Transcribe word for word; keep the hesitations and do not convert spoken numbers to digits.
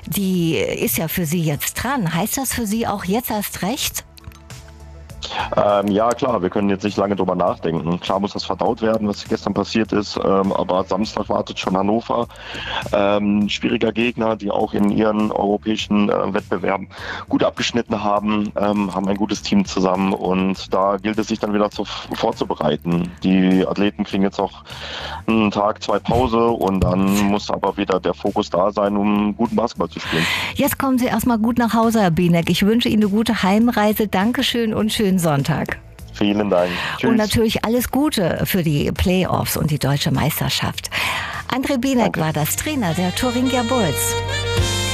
die ist ja für Sie jetzt dran. Heißt das für Sie auch jetzt erst recht? Ähm, ja, klar, wir können jetzt nicht lange drüber nachdenken. Klar muss das verdaut werden, was gestern passiert ist, ähm, aber Samstag wartet schon Hannover. Ähm, schwieriger Gegner, die auch in ihren europäischen äh, Wettbewerben gut abgeschnitten haben, ähm, haben ein gutes Team zusammen und da gilt es sich dann wieder zu, vorzubereiten. Die Athleten kriegen jetzt auch einen Tag, zwei Pause und dann muss aber wieder der Fokus da sein, um guten Basketball zu spielen. Jetzt kommen Sie erstmal gut nach Hause, Herr Bienek. Ich wünsche Ihnen eine gute Heimreise. Dankeschön und schönen Sonntag. Vielen Dank. Tschüss. Und natürlich alles Gute für die Playoffs und die deutsche Meisterschaft. André Bienek war das, Trainer der Thuringia Bulls.